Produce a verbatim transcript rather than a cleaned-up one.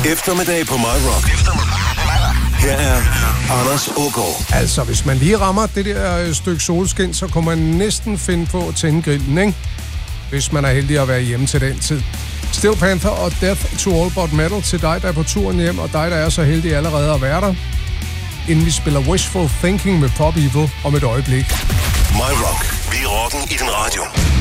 Eftermiddag på My Rock. Her er Anders Ågaard. Altså, hvis man lige rammer det der stykke solskin, så kunne man næsten finde på at tænde grillen, ikke? Hvis man er heldig at være hjemme til den tid. Steel Panther og Death to All But Metal til dig, der er på turen hjem, og dig, der er så heldig allerede at være der. Inden vi spiller Wishful Thinking med Pop Evil om et øjeblik. My Rock. Vi er rocken i din radio.